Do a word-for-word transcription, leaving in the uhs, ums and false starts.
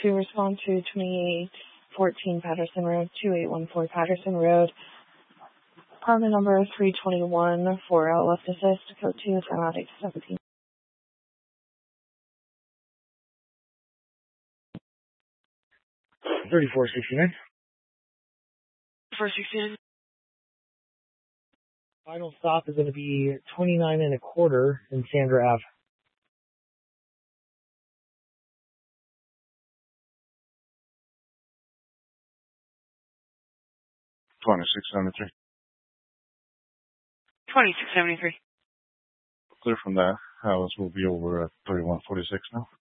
to respond to twenty-eight fourteen Patterson Road, two eight one four Patterson Road. Apartment number three twenty-one for uh, left assist, code two, timeout eight seventeen. thirty-four sixty-nine. four sixty-nine. Final stop is going to be twenty-nine and a quarter in Sandra Ave. twenty-six seventy-three. twenty-six seventy-three. Clear from that house. We'll be over at thirty-one forty-six now.